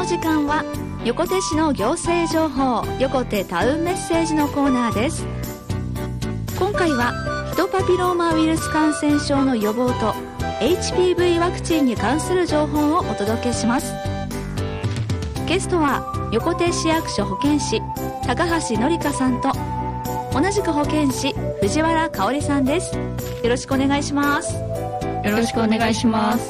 の時間は横手市の行政情報、横手タウンメッセージのコーナーです。今回はヒトパピローマウイルス感染症の予防と HPV ワクチンに関する情報をお届けします。ゲストは横手市役所保健師高橋のりかさんと同じく保健師藤原香織さんです。よろしくお願いします。 よろしくお願いします。